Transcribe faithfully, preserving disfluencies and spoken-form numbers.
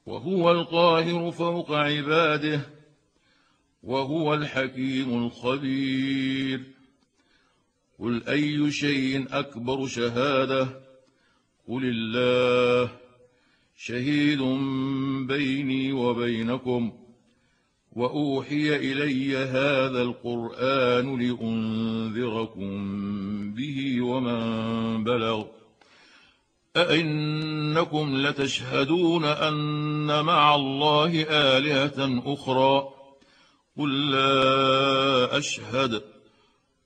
وهو القاهر فوق عباده وهو الحكيم الخبير. قل أي شيء أكبر شهادة قل الله شهيد بيني وبينكم وأوحي إلي هذا القرآن لأنذركم به ومن بلغ أئنكم لتشهدون أن مع الله آلهة أخرى قل لا أشهد